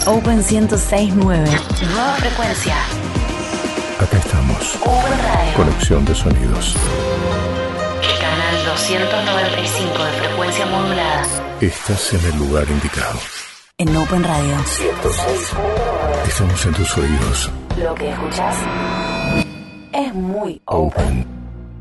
Open 106.9. Nueva frecuencia. Acá estamos. Open Radio. Conexión de sonidos. Canal 295 de frecuencia modulada. Estás en el lugar indicado. En Open Radio. 106. Estamos en tus oídos. Lo que escuchas es muy open.